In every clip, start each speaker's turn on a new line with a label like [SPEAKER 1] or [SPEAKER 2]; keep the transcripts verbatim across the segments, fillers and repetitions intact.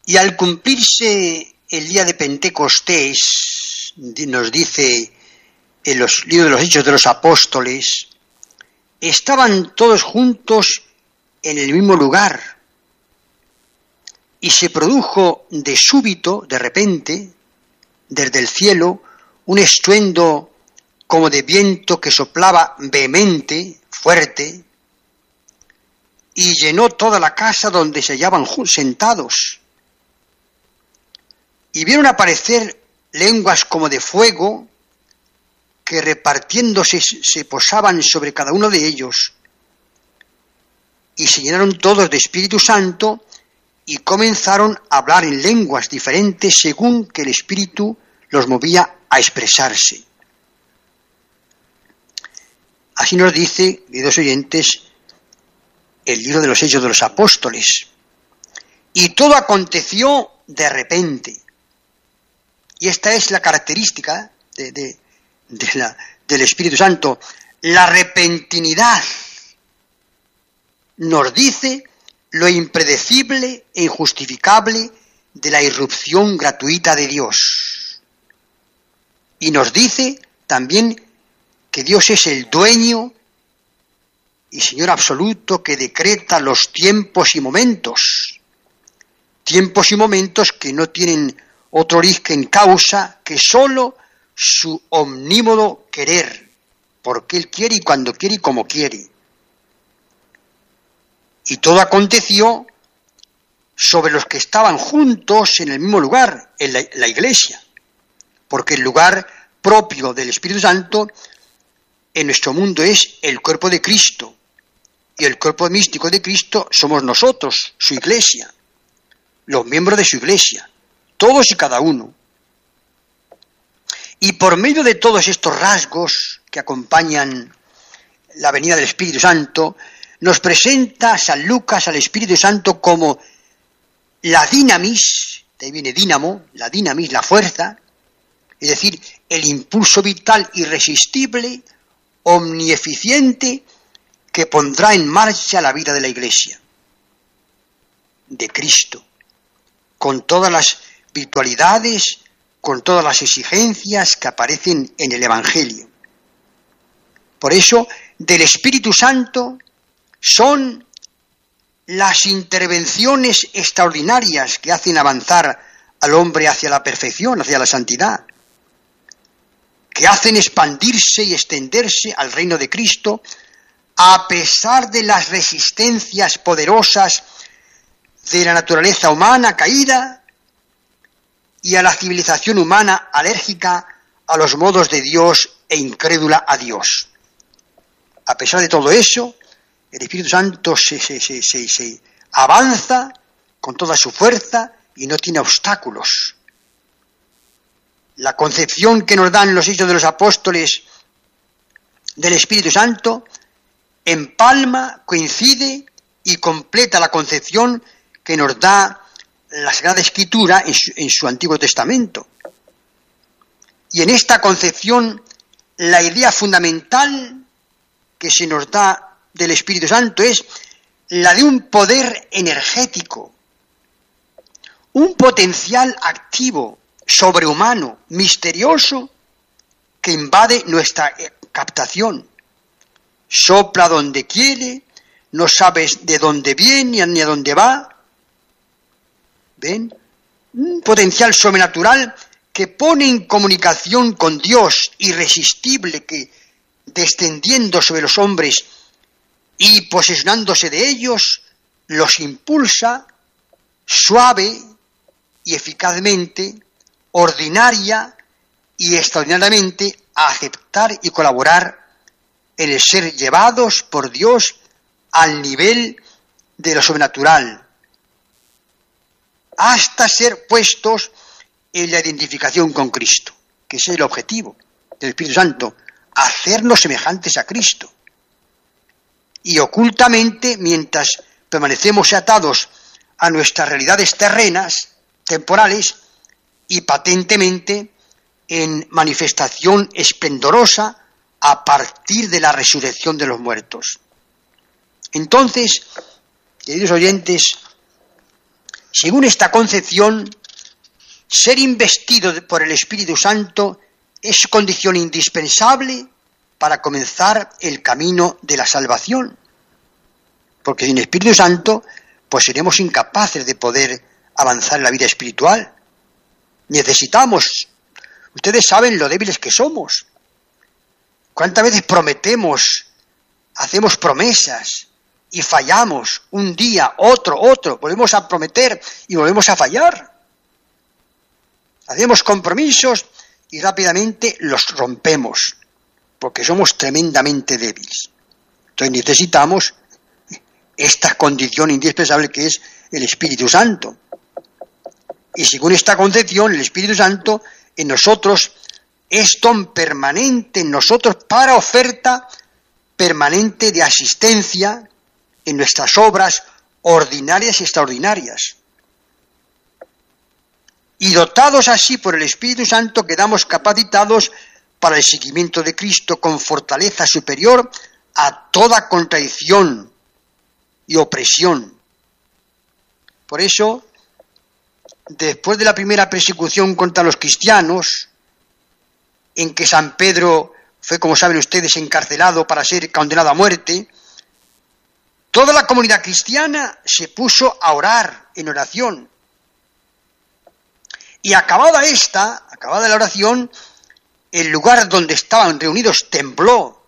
[SPEAKER 1] Y al cumplirse el día de Pentecostés, nos dice en los libros de los Hechos de los Apóstoles, estaban todos juntos en el mismo lugar y se produjo de súbito, de repente, desde el cielo, un estruendo como de viento que soplaba vehemente, fuerte, y llenó toda la casa donde se hallaban sentados. Y vieron aparecer lenguas como de fuego que repartiéndose se posaban sobre cada uno de ellos, y se llenaron todos de Espíritu Santo y comenzaron a hablar en lenguas diferentes según que el Espíritu los movía a expresarse. Así nos dice, queridos oyentes, el libro de los Hechos de los Apóstoles. Y todo aconteció de repente. Y esta es la característica de, de, de la, del Espíritu Santo. La repentinidad nos dice lo impredecible e injustificable de la irrupción gratuita de Dios. Y nos dice también que Dios es el dueño y Señor absoluto que decreta los tiempos y momentos. Tiempos y momentos que no tienen otro origen causa que solo su omnímodo querer, porque Él quiere y cuando quiere y como quiere. Y todo aconteció sobre los que estaban juntos en el mismo lugar, en la, la iglesia, porque el lugar propio del Espíritu Santo en nuestro mundo es el cuerpo de Cristo, y el cuerpo místico de Cristo somos nosotros, su iglesia, los miembros de su iglesia, todos y cada uno. Y por medio de todos estos rasgos que acompañan la venida del Espíritu Santo, nos presenta San Lucas al Espíritu Santo como la dinamis, de ahí viene dínamo, la dinamis, la fuerza, es decir, el impulso vital irresistible, omnieficiente, que pondrá en marcha la vida de la Iglesia, de Cristo, con todas las virtualidades, con todas las exigencias que aparecen en el Evangelio. Por eso, del Espíritu Santo son las intervenciones extraordinarias que hacen avanzar al hombre hacia la perfección, hacia la santidad, que hacen expandirse y extenderse al reino de Cristo a pesar de las resistencias poderosas de la naturaleza humana caída y a la civilización humana alérgica a los modos de Dios e incrédula a Dios. A pesar de todo eso, el Espíritu Santo se, se, se, se, se avanza con toda su fuerza y no tiene obstáculos. La concepción que nos dan los Hechos de los Apóstoles del Espíritu Santo empalma, coincide y completa la concepción que nos da la Sagrada Escritura en su, en su Antiguo Testamento. Y en esta concepción, la idea fundamental que se nos da del Espíritu Santo es la de un poder energético, un potencial activo, sobrehumano, misterioso, que invade nuestra captación. Sopla donde quiere, no sabes de dónde viene ni a dónde va. ¿Ven? Un potencial sobrenatural que pone en comunicación con Dios, irresistible, que descendiendo sobre los hombres y posesionándose de ellos, los impulsa suave y eficazmente, ordinaria y extraordinariamente a aceptar y colaborar en el ser llevados por Dios al nivel de lo sobrenatural, hasta ser puestos en la identificación con Cristo, que ese es el objetivo del Espíritu Santo, hacernos semejantes a Cristo. Y ocultamente, mientras permanecemos atados a nuestras realidades terrenas, temporales, y patentemente en manifestación esplendorosa a partir de la resurrección de los muertos. Entonces, queridos oyentes, Según esta concepción, ser investido por el Espíritu Santo es condición indispensable para comenzar el camino de la salvación. Porque sin Espíritu Santo, pues seremos incapaces de poder avanzar en la vida espiritual. Necesitamos, ustedes saben lo débiles que somos. ¿Cuántas veces prometemos, hacemos promesas y fallamos un día, otro, otro? Volvemos a prometer y volvemos a fallar. Hacemos compromisos y rápidamente los rompemos, porque somos tremendamente débiles. Entonces necesitamos esta condición indispensable que es el Espíritu Santo. Y según esta concepción, el Espíritu Santo en nosotros es don permanente en nosotros para oferta permanente de asistencia en nuestras obras ordinarias y extraordinarias. Y dotados así por el Espíritu Santo quedamos capacitados para el seguimiento de Cristo con fortaleza superior a toda contradicción y opresión. Por eso, después de la primera persecución contra los cristianos, en que San Pedro fue, como saben ustedes, encarcelado para ser condenado a muerte, toda la comunidad cristiana se puso a orar en oración. Y acabada esta, acabada la oración, el lugar donde estaban reunidos tembló.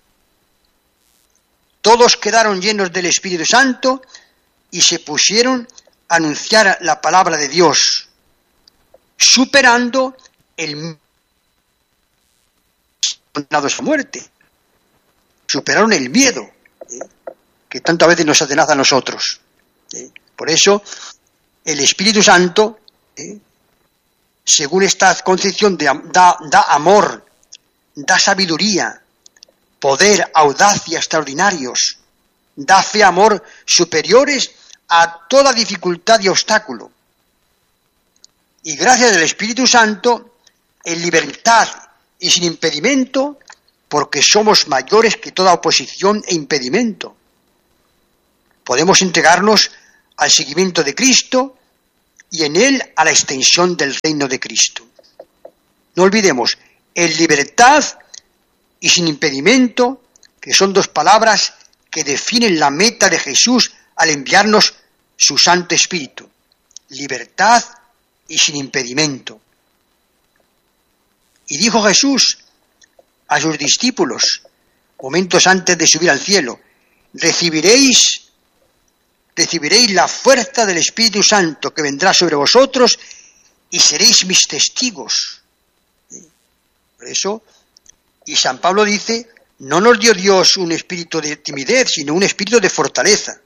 [SPEAKER 1] Todos quedaron llenos del Espíritu Santo y se pusieron a anunciar la palabra de Dios, superando el condenados a muerte. Superaron el miedo, ¿eh? que tantas veces nos atenaza a nosotros. ¿eh? Por eso, el Espíritu Santo, ¿eh? según esta concepción, de, da, da amor, da sabiduría, poder, audacia extraordinarios, da fe, amor superiores a toda dificultad y obstáculo. Y gracias al Espíritu Santo, en libertad y sin impedimento, porque somos mayores que toda oposición e impedimento. Podemos entregarnos al seguimiento de Cristo y en él a la extensión del reino de Cristo. No olvidemos, en libertad y sin impedimento, que son dos palabras que definen la meta de Jesús al enviarnos su Santo Espíritu. Libertad y sin impedimento. Y dijo Jesús a sus discípulos, momentos antes de subir al cielo, recibiréis recibiréis la fuerza del Espíritu Santo que vendrá sobre vosotros y seréis mis testigos. Por eso, y San Pablo dice, no nos dio Dios un espíritu de timidez, sino un espíritu de fortaleza.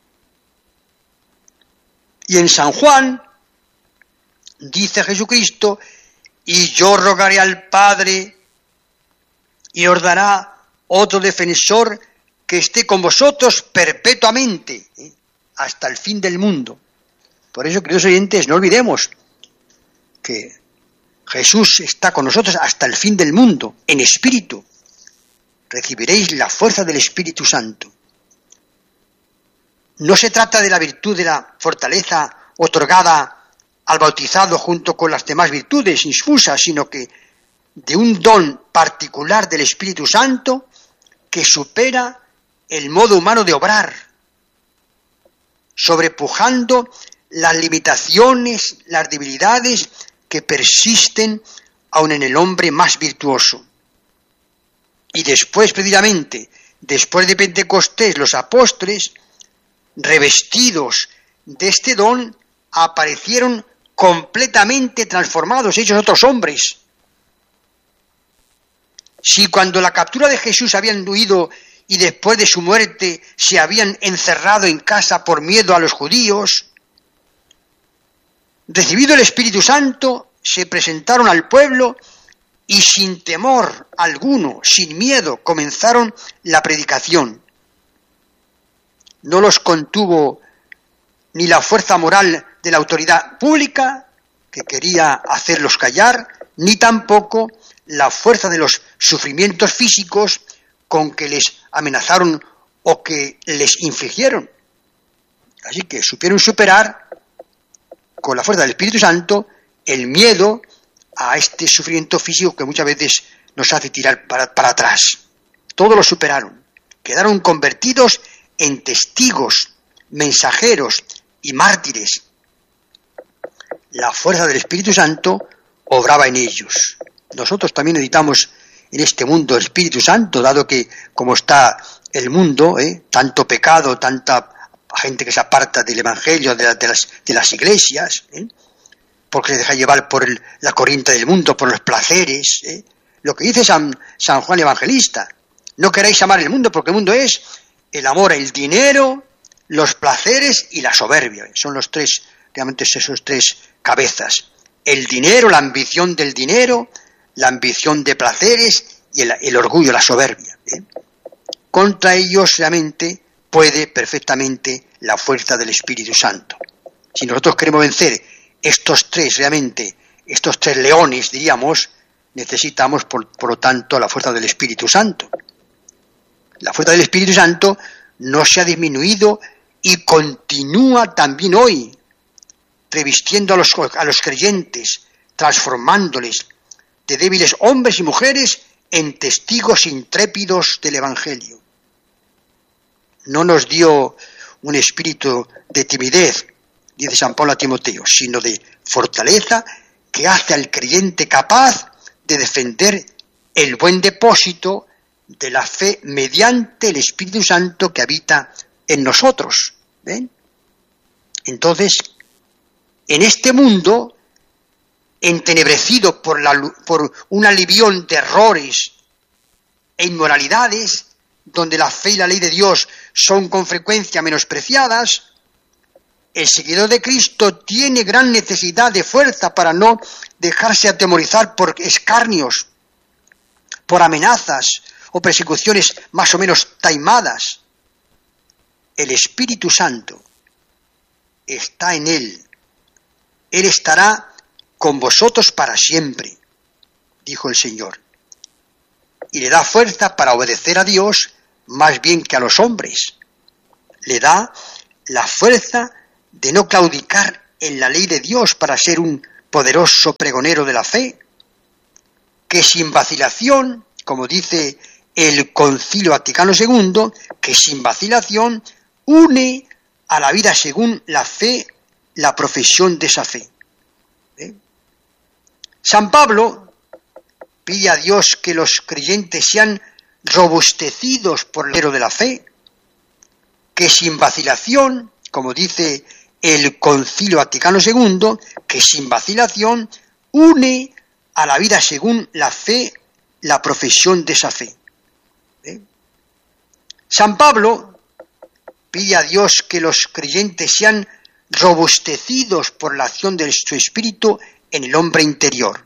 [SPEAKER 1] Y en San Juan, dice Jesucristo, y yo rogaré al Padre y os dará otro defensor que esté con vosotros perpetuamente, ¿eh? hasta el fin del mundo. Por eso, queridos oyentes, no olvidemos que Jesús está con nosotros hasta el fin del mundo, en espíritu. Recibiréis la fuerza del Espíritu Santo. No se trata de la virtud de la fortaleza otorgada al bautizado junto con las demás virtudes infusas, sino que de un don particular del Espíritu Santo que supera el modo humano de obrar, sobrepujando las limitaciones, las debilidades que persisten aun en el hombre más virtuoso. Y después, precisamente, después de Pentecostés, los apóstoles, revestidos de este don, aparecieron completamente transformados, hechos otros hombres. Si cuando la captura de Jesús habían huido y después de su muerte se habían encerrado en casa por miedo a los judíos, recibido el Espíritu Santo, se presentaron al pueblo y sin temor alguno, sin miedo, comenzaron la predicación. No los contuvo ni la fuerza moral de la autoridad pública, que quería hacerlos callar, ni tampoco la fuerza de los sufrimientos físicos con que les amenazaron o que les infligieron. Así que supieron superar con la fuerza del Espíritu Santo el miedo a este sufrimiento físico que muchas veces nos hace tirar para, para atrás. Todos lo superaron. Quedaron convertidos en testigos, mensajeros y mártires. La fuerza del Espíritu Santo obraba en ellos. Nosotros también necesitamos en este mundo el Espíritu Santo, dado que como está el mundo, ¿eh? tanto pecado, tanta gente que se aparta del Evangelio, de, la, de, las, de las iglesias, ¿eh? porque se deja llevar por el, la corriente del mundo, por los placeres. ¿eh? Lo que dice San, San Juan Evangelista, no queráis amar el mundo, porque el mundo es el amor, el dinero, los placeres y la soberbia. Son los tres, realmente esos tres cabezas. El dinero, la ambición del dinero, la ambición de placeres y el, el orgullo, la soberbia. ¿eh? Contra ellos realmente puede perfectamente la fuerza del Espíritu Santo. Si nosotros queremos vencer estos tres, realmente, estos tres leones, diríamos, necesitamos, por, por lo tanto, la fuerza del Espíritu Santo. La fuerza del Espíritu Santo no se ha disminuido y continúa también hoy, revistiendo a los, a los creyentes, transformándoles de débiles hombres y mujeres en testigos intrépidos del Evangelio. No nos dio un espíritu de timidez, dice San Pablo a Timoteo, sino de fortaleza que hace al creyente capaz de defender el buen depósito de la fe mediante el Espíritu Santo que habita en nosotros. ¿Ven? Entonces, en este mundo, entenebrecido por, la, por un alivión de errores e inmoralidades, donde la fe y la ley de Dios son con frecuencia menospreciadas, el seguidor de Cristo tiene gran necesidad de fuerza para no dejarse atemorizar por escarnios, por amenazas o persecuciones más o menos taimadas. El Espíritu Santo está en él. Él estará con vosotros para siempre, dijo el Señor. Y le da fuerza para obedecer a Dios más bien que a los hombres. Le da la fuerza de no claudicar en la ley de Dios para ser un poderoso pregonero de la fe, que sin vacilación, como dice el Concilio Vaticano segundo, que sin vacilación une a la vida según la fe, la profesión de esa fe. ¿Eh? San Pablo pide a Dios que los creyentes sean robustecidos por el celo de la fe, que sin vacilación, como dice el Concilio Vaticano segundo, que sin vacilación une a la vida según la fe, la profesión de esa fe. ¿Eh? San Pablo pide a Dios que los creyentes sean robustecidos por la acción de su espíritu en el hombre interior.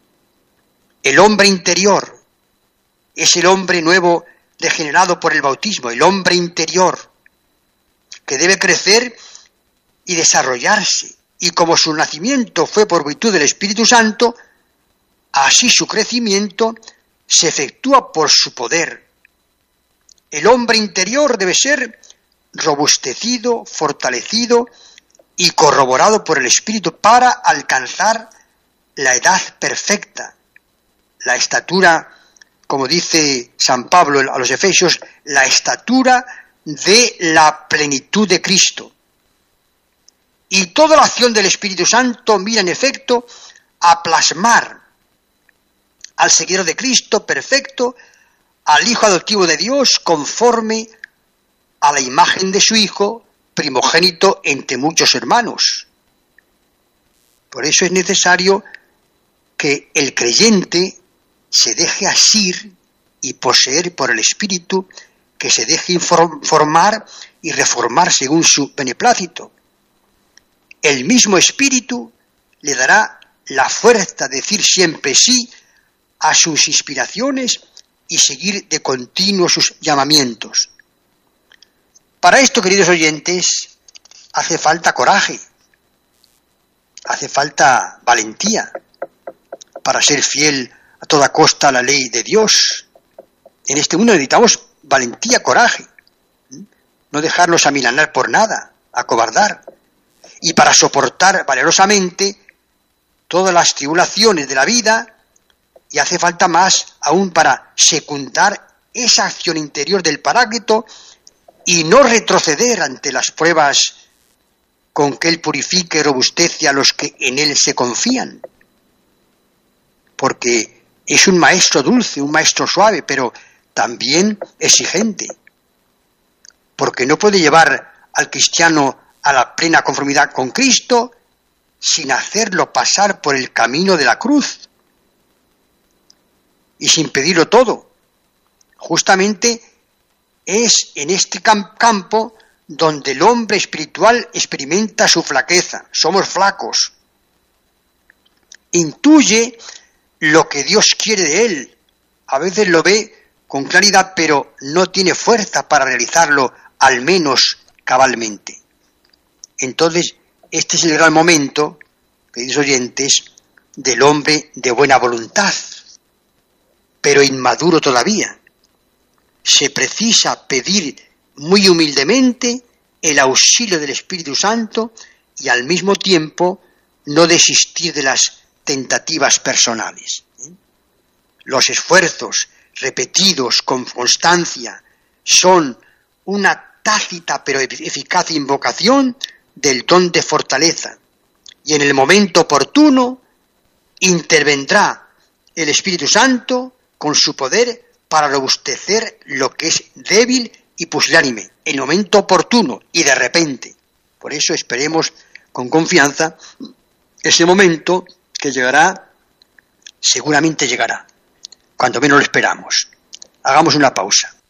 [SPEAKER 1] El hombre interior es el hombre nuevo regenerado por el bautismo, el hombre interior, que debe crecer y desarrollarse, y como su nacimiento fue por virtud del Espíritu Santo, así su crecimiento se efectúa por su poder. El hombre interior debe ser robustecido, fortalecido y corroborado por el Espíritu para alcanzar la edad perfecta, la estatura, como dice San Pablo a los Efesios, la estatura de la plenitud de Cristo. Y toda la acción del Espíritu Santo mira en efecto a plasmar al seguidor de Cristo perfecto, al Hijo adoptivo de Dios, conforme a la imagen de su Hijo, primogénito entre muchos hermanos. Por eso es necesario que el creyente se deje asir y poseer por el Espíritu, que se deje formar y reformar según su beneplácito. El mismo Espíritu le dará la fuerza de decir siempre sí a sus inspiraciones y seguir de continuo sus llamamientos. Para esto, queridos oyentes, hace falta coraje, hace falta valentía para ser fiel a toda costa a la ley de Dios. En este mundo necesitamos valentía, coraje, no dejarnos amilanar por nada, acobardar. y para soportar valerosamente todas las tribulaciones de la vida, y hace falta más aún para secundar esa acción interior del Paráclito y no retroceder ante las pruebas con que Él purifica y robustece a los que en Él se confían. Porque es un maestro dulce, un maestro suave, pero también exigente. Porque no puede llevar al cristiano a la plena conformidad con Cristo sin hacerlo pasar por el camino de la cruz y sin pedirlo todo. Justamente es en este campo donde el hombre espiritual experimenta su flaqueza. Somos flacos. Intuye lo que Dios quiere de él. A veces lo ve con claridad, pero no tiene fuerza para realizarlo, al menos cabalmente. Entonces, este es el gran momento, queridos oyentes, del hombre de buena voluntad, pero inmaduro todavía. Se precisa pedir muy humildemente el auxilio del Espíritu Santo y al mismo tiempo no desistir de las tentativas personales. Los esfuerzos repetidos con constancia son una tácita pero eficaz invocación del don de fortaleza, y en el momento oportuno intervendrá el Espíritu Santo con su poder para robustecer lo que es débil y pusilánime, en el momento oportuno y de repente. Por eso esperemos con confianza ese momento que llegará, seguramente llegará, cuando menos lo esperamos. Hagamos una pausa.